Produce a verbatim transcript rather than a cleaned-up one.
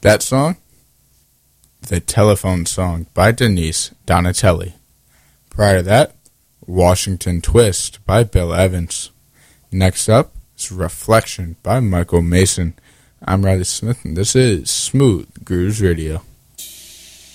That song? The Telephone Song by Denise Donatelli. Prior to that, Washington Twist by Bill Evans. Next up is Reflection by Michael Mason. I'm Riley Smith, and this is Smooth Grooves Radio.